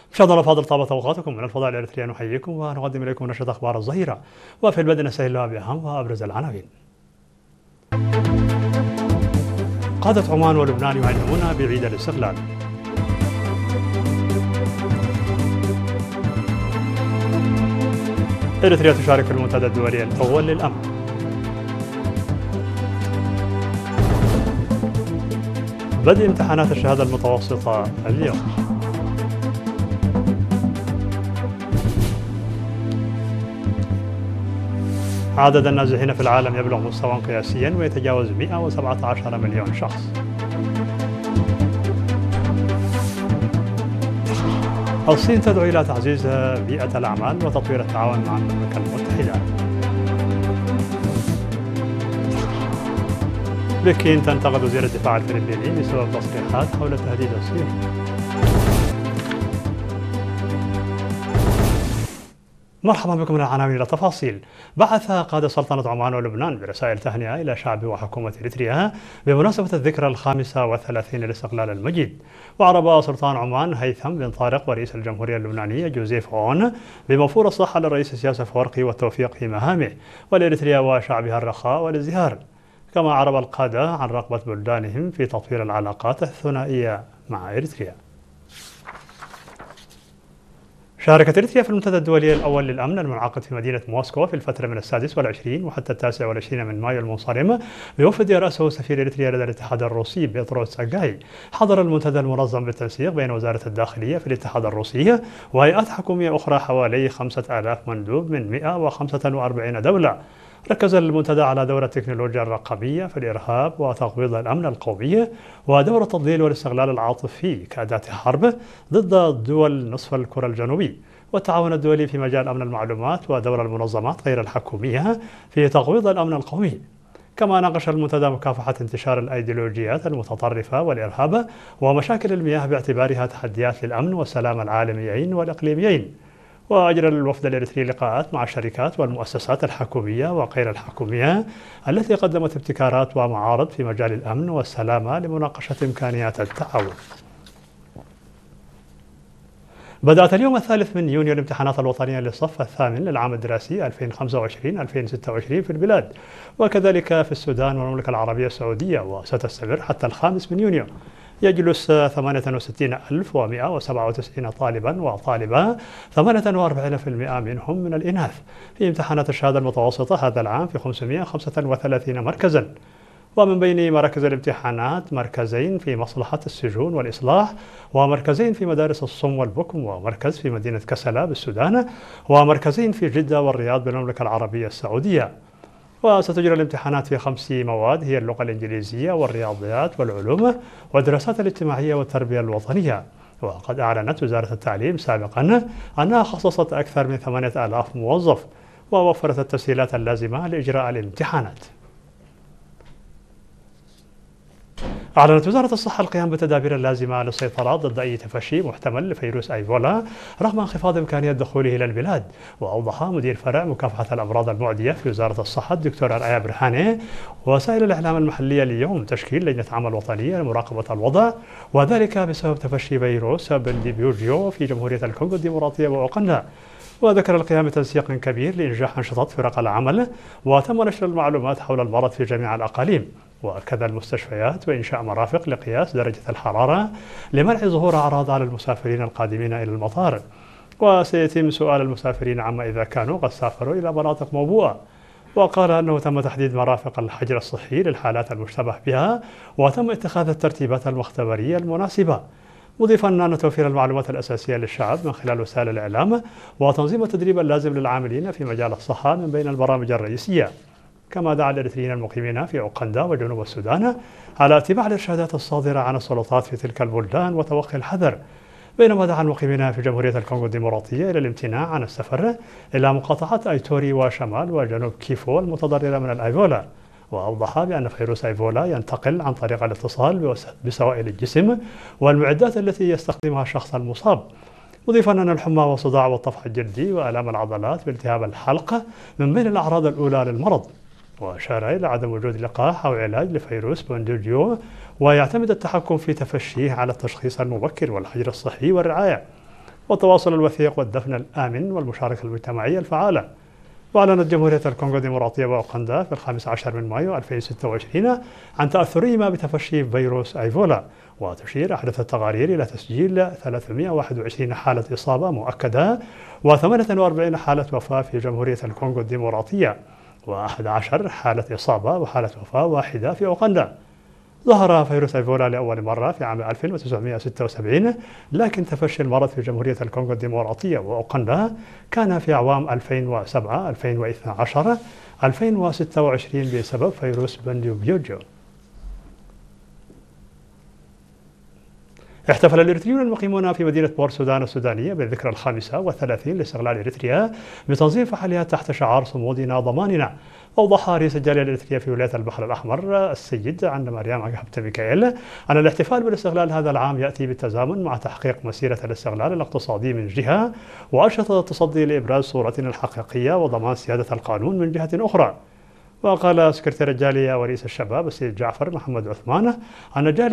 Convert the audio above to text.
مشاهدينا الأفاضل، طابت أوقاتكم. من الفضاء الإريترية نحييكم ونقدم إليكم نشرة أخبار الظهيرة، وفي البدء نستهلها بأهم وأبرز العناوين. قادة عمان ولبنان يهنئون بعيد الاستقلال. إريتريا تشارك في المنتدى الدولي الأول للأمن. بدء امتحانات الشهادة المتوسطة اليوم. عدد النازحين في العالم يبلغ مستوى قياسيا ويتجاوز 117 مليون شخص. الصين تدعو إلى تعزيز بيئة الأعمال وتطوير التعاون مع المملكة المتحدة. بكين تنتقد وزير الدفاع الفلبيني بسبب تصريحات حول التهديد الصيني. مرحبا بكم من العناوين إلى التفاصيل. بعث قادة سلطنة عمان ولبنان برسائل تهنئة إلى شعب وحكومة إريتريا بمناسبة الذكرى 35 للاستقلال المجيد. وعرب سلطان عمان هيثم بن طارق ورئيس الجمهورية اللبنانية جوزيف أون بموفور الصحة للرئيس السياسي أفورقي والتوفيق في مهامه، ولإريتريا وشعبها الرخاء والازدهار. كما عرب القادة عن رغبة بلدانهم في تطوير العلاقات الثنائية مع إريتريا. شاركت إريتريا في المنتدى الدولي الأول للأمن المنعقد في مدينة موسكو في الفترة من 26 وحتى 29 من مايو المنصرم بوفد رأسه سفير إريتريا لدى الاتحاد الروسي بطرس أجاي. حضر المنتدى المنظم بالتنسيق بين وزارة الداخلية في الاتحاد الروسي وهيئات حكومية أخرى حوالي 5000 مندوب من 145 دولة. ركز المنتدى على دور التكنولوجيا الرقمية في الإرهاب وتقويض الأمن القومي، ودور التضليل والاستغلال العاطفي كأداة حرب ضد دول نصف الكرة الجنوبي، والتعاون الدولي في مجال أمن المعلومات ودور المنظمات غير الحكومية في تقويض الأمن القومي. كما ناقش المنتدى مكافحة انتشار الأيديولوجيات المتطرفة والإرهاب ومشاكل المياه باعتبارها تحديات للأمن والسلام العالميين والإقليميين. وأجرى الوفد الإريتري لقاءات مع الشركات والمؤسسات الحكومية وغير الحكومية التي قدمت ابتكارات ومعارض في مجال الأمن والسلامة لمناقشة إمكانيات التعاون. بدأت اليوم 3 من يونيو الامتحانات الوطنية للصف الثامن للعام الدراسي 2025-2026 في البلاد، وكذلك في السودان والمملكة العربية السعودية، وستستمر حتى 5 من يونيو. يجلس 68197 طالبا وطالبة، 48% منهم من الإناث، في امتحانات الشهادة المتوسطة هذا العام في 535 مركزا. ومن بين مراكز الامتحانات مركزين في مصلحة السجون والإصلاح، ومركزين في مدارس الصم والبكم، ومركز في مدينة كسلا بالسودان، ومركزين في جدة والرياض بالمملكة العربية السعودية. وستجرى الامتحانات في 5 مواد هي اللغة الإنجليزية والرياضيات والعلوم والدراسات الاجتماعية والتربية الوطنية. وقد أعلنت وزارة التعليم سابقا أنها خصصت أكثر من 8000 موظف ووفرت التسهيلات اللازمة لإجراء الامتحانات. أعلنت وزارة الصحة القيام بالتدابير اللازمة للسيطرة ضد أي تفشي محتمل لفيروس أيبولا رغم انخفاض إمكانية دخوله إلى البلاد. وأوضح مدير فرع مكافحة الأمراض المعدية في وزارة الصحة الدكتور أرعيا برهاني وسائل الإعلام المحلية اليوم تشكيل لجنة عمل وطنية لمراقبة الوضع، وذلك بسبب تفشي فيروس بنديبيوجيو في جمهورية الكونغو الديمقراطية وأوغندا. وذكر القيام بتنسيق كبير لإنجاح أنشطة فرق العمل، وتم نشر المعلومات حول المرض في جميع الأقاليم وكذا المستشفيات، وإنشاء مرافق لقياس درجة الحرارة لمنع ظهور أعراض على المسافرين القادمين إلى المطار. وسيتم سؤال المسافرين عما إذا كانوا قد سافروا إلى مناطق موبوءة. وقال أنه تم تحديد مرافق الحجر الصحي للحالات المشتبه بها، وتم اتخاذ الترتيبات المختبرية المناسبة، مضيفا أن توفير المعلومات الأساسية للشعب من خلال وسائل الإعلام وتنظيم التدريب اللازم للعاملين في مجال الصحة من بين البرامج الرئيسية. كما دعا الإريتريين المقيمين في أوغندا وجنوب السودان على اتباع الإرشادات الصادرة عن السلطات في تلك البلدان وتوخي الحذر، بينما دعا المقيمين في جمهورية الكونغو الديمقراطية إلى الامتناع عن السفر إلى مقاطعات أيتوري وشمال وجنوب كيفو المتضررة من الأيبولا. وأوضح بأن فيروس أيبولا ينتقل عن طريق الاتصال بسوائل الجسم والمعدات التي يستخدمها الشخص المصاب، مضيفا أن الحمى والصداع والطفح الجلدي وآلام العضلات والتهاب الحلق من بين الأعراض الأولى للمرض. وأشار إلى عدم وجود لقاح أو علاج لفيروس بنديبيوجيو، ويعتمد التحكم في تفشيه على التشخيص المبكر والحجر الصحي والرعاية. والتواصل الوثيق والدفن الآمن والمشاركة المجتمعية الفعالة. وأعلنت جمهورية الكونغو الديمقراطية وأوغندا في 15 مايو 2026 عن تأثرهما بتفشي فيروس إيبولا، وتشير أحدث التقارير إلى تسجيل 321 حالة إصابة مؤكدة و48 حالة وفاة في جمهورية الكونغو الديمقراطية، و11 حالة إصابة وحالة وفاة واحدة في أوغندا. ظهر فيروس إيبولا لأول مرة في عام 1976، لكن تفشي المرض في جمهورية الكونغو الديمقراطية وأوغندا كان في أعوام 2007 2012 2026 بسبب فيروس بنديبيوجو. احتفل الإريتريون المقيمون في مدينة بور سودان السودانية بالذكرى 35 لاستقلال إريتريا بتنظيم فعاليات تحت شعار صمودنا ضماننا. أوضح رئيس الجالية الإريترية في ولاية البحر الأحمر السيد عند مريم عقبة ميكائيل أن الاحتفال بالاستقلال هذا العام يأتي بالتزامن مع تحقيق مسيرة الاستقلال الاقتصادي من جهة، وأنشطة التصدي لإبراز صورتنا الحقيقية وضمان سيادة القانون من جهة أخرى. وقال سكرتير الجالية ورئيس الشباب السيد جعفر محمد عثمان أن الجالية